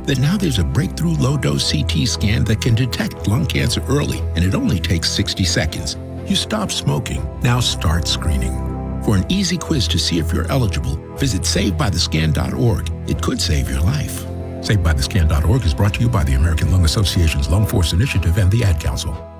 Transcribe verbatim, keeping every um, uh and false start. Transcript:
that now there's a breakthrough low-dose C T scan that can detect lung cancer early, and it only takes sixty seconds. You stop smoking. Now start screening. For an easy quiz to see if you're eligible, visit save by the scan dot org. It could save your life. save by the scan dot org is brought to you by the American Lung Association's Lung Force Initiative and the Ad Council.